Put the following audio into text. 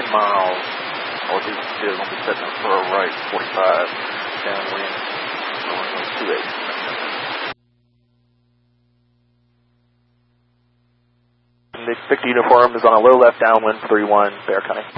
miles. Northeast is going to be setting up for a right 45 downwind. Going 28. Big 50 uniform is on a low left downwind 31, Bear County.